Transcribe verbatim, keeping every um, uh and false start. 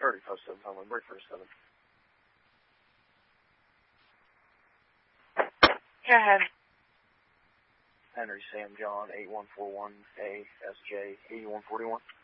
thirty, post seven, Homeland, break first seven. Go ahead. Henry Sam John, eight one four one A S J, eighty-one forty-one.